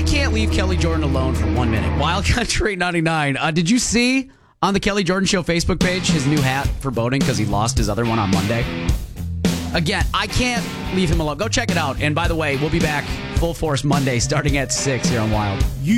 can't leave Kelly Jordan alone for 1 minute. Wild Country 99. Did you see on the Kelly Jordan Show Facebook page his new hat for boating because he lost his other one on Monday? Again, I can't leave him alone. Go check it out. And by the way, we'll be back full force Monday starting at 6 here on Wild.